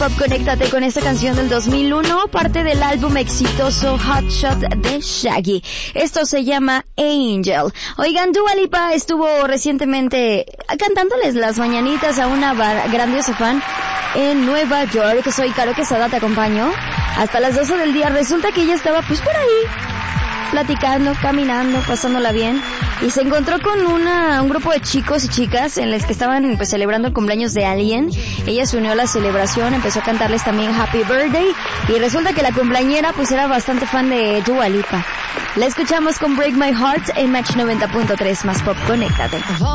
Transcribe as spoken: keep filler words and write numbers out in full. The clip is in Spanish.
Pop, conéctate con esta canción del dos mil uno, parte del álbum exitoso Hot Shot de Shaggy. Esto se llama Angel. Oigan, Dua Lipa estuvo recientemente cantándoles las mañanitas a una grandiosa fan en Nueva York. Soy Caro Quesada, te acompaño hasta las doce del día. Resulta que ella estaba pues por ahí platicando, caminando, pasándola bien, y se encontró con una un grupo de chicos y chicas en los que estaban pues celebrando el cumpleaños de alguien. Ella se unió a la celebración, empezó a cantarles también Happy Birthday, y resulta que la cumpleañera pues era bastante fan de Dua Lipa. La escuchamos con Break My Heart en Match noventa punto tres, más pop, conéctate.